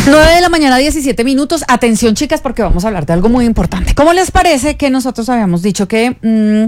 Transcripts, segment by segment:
9 de la mañana, 17 minutos. Atención, chicas, porque vamos a hablar de algo muy importante. ¿Cómo les parece que nosotros habíamos dicho que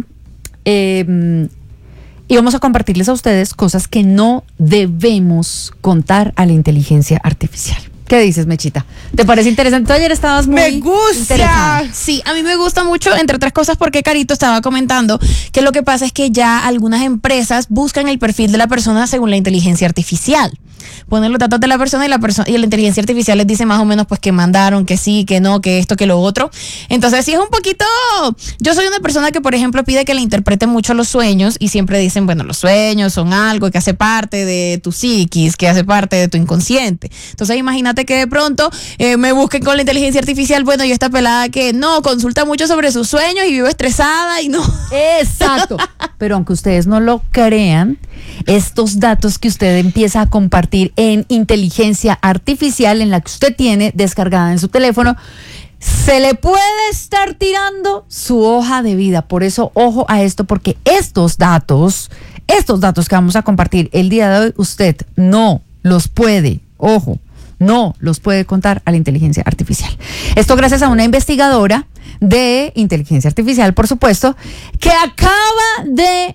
íbamos a compartirles a ustedes cosas que no debemos contar a la inteligencia artificial? ¿Qué dices, Mechita? ¿Te parece interesante? Tú ayer estabas muy ¡Me gusta! interesada. Sí, a mí me gusta mucho, entre otras cosas, porque Carito estaba comentando que lo que pasa es que ya algunas empresas buscan el perfil de la persona según la inteligencia artificial. Ponen los datos de la persona y la inteligencia artificial les dice más o menos pues que mandaron, que sí, que no, que esto, que lo otro. Entonces sí es un poquito... Yo soy una persona que, por ejemplo, pide que le interpreten mucho los sueños y siempre dicen, bueno, los sueños son algo que hace parte de tu psiquis, que hace parte de tu inconsciente. Entonces imagínate que de pronto me busquen con la inteligencia artificial, bueno, y esta pelada que no, consulta mucho sobre sus sueños y vive estresada y no... Exacto. Pero aunque ustedes no lo crean, estos datos que usted empieza a compartir en inteligencia artificial, en la que usted tiene descargada en su teléfono, se le puede estar tirando su hoja de vida. Por eso, ojo a esto, porque estos datos que vamos a compartir el día de hoy, usted no los puede, ojo, no los puede contar a la inteligencia artificial. Esto gracias a una investigadora de inteligencia artificial, por supuesto, que acaba de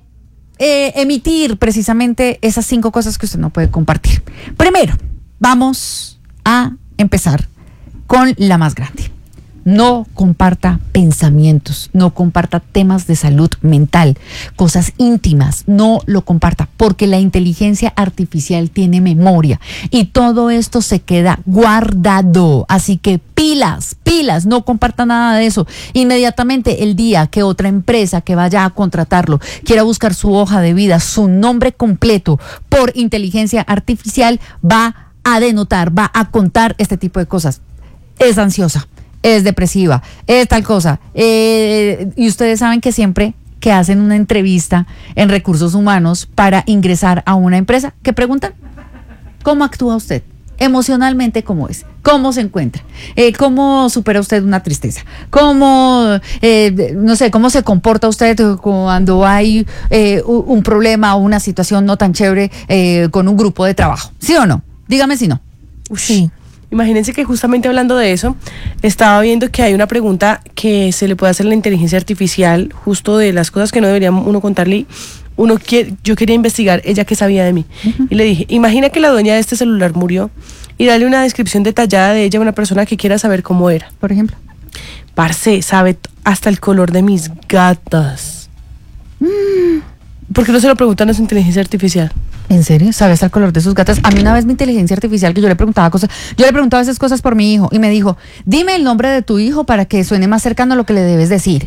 emitir precisamente esas 5 cosas que usted no puede compartir. Primero, vamos a empezar con la más grande. No comparta pensamientos, no comparta temas de salud mental, cosas íntimas, no lo comparta, porque la inteligencia artificial tiene memoria y todo esto se queda guardado. Así que pilas, no comparta nada de eso. Inmediatamente el día que otra empresa que vaya a contratarlo quiera buscar su hoja de vida, su nombre completo por inteligencia artificial, va a denotar, va a contar este tipo de cosas. Es ansiosa, es depresiva, es tal cosa. Y ustedes saben que siempre que hacen una entrevista en recursos humanos para ingresar a una empresa, ¿qué preguntan? ¿Cómo actúa usted? Emocionalmente, ¿cómo es? ¿Cómo se encuentra? ¿Cómo supera usted una tristeza? ¿Cómo, no sé, cómo se comporta usted cuando hay un problema o una situación no tan chévere con un grupo de trabajo? ¿Sí o no? Dígame si no. Sí. Imagínense que justamente hablando de eso, estaba viendo que hay una pregunta que se le puede hacer a la inteligencia artificial, justo de las cosas que no debería uno contarle. Yo quería investigar ella qué sabía de mí. Y le dije, imagina que la dueña de este celular murió y dale una descripción detallada de ella a una persona que quiera saber cómo era. Por ejemplo. Parce, sabe hasta el color de mis gatas. ¿Por qué no se lo preguntan a su inteligencia artificial? ¿En serio? ¿Sabes el color de sus gatas? A mí una vez mi inteligencia artificial, que yo le preguntaba a veces cosas por mi hijo y me dijo, dime el nombre de tu hijo para que suene más cercano a lo que le debes decir.